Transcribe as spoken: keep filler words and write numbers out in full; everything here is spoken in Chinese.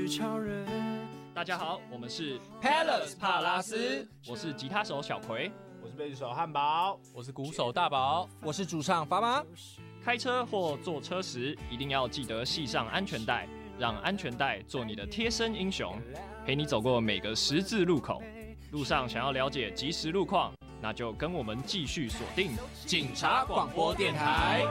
是超人。 大家好，我们是 Palace 帕拉斯， 我是吉他手小葵， 我是贝斯手汉堡， 我是鼓手大宝， 我是主唱法马。 开车或坐车时，一定要记得系上安全带，让安全带做你的贴身英雄，陪你走过每个十字路口。路上想要了解即时路况，那就跟我们继续锁定警察广播电台。